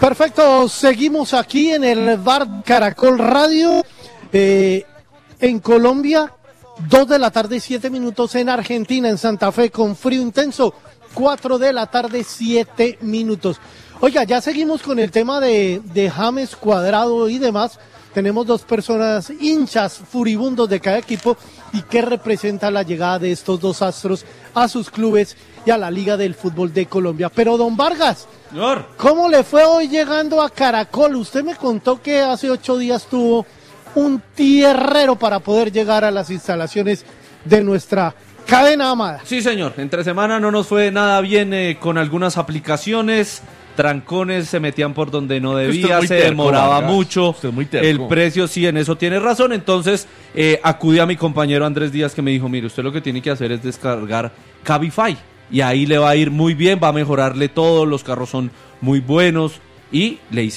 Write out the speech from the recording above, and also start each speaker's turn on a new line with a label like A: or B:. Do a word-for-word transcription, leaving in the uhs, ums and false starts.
A: Perfecto, seguimos aquí en el bar Caracol Radio, eh, en Colombia, dos de la tarde, siete minutos, en Argentina, en Santa Fe, con frío intenso, cuatro de la tarde, siete minutos. Oiga, ya seguimos con el tema de, de James, Cuadrado y demás. Tenemos dos personas hinchas furibundos de cada equipo y qué representa la llegada de estos dos astros a sus clubes y a la Liga del Fútbol de Colombia. Pero don Vargas,
B: señor,
A: ¿cómo le fue hoy llegando a Caracol? Usted me contó que hace ocho días tuvo un tierrero para poder llegar a las instalaciones de nuestra cadena amada.
B: Sí, señor, entre semana no nos fue nada bien eh, con algunas aplicaciones. Trancones se metían por donde no debía, se terco, demoraba Vargas. mucho, el precio, sí, en eso tiene razón. Entonces eh, acudí a mi compañero Andrés Díaz, que me dijo, mire, usted lo que tiene que hacer es descargar Cabify y ahí le va a ir muy bien, va a mejorarle todo, los carros son muy buenos y le hice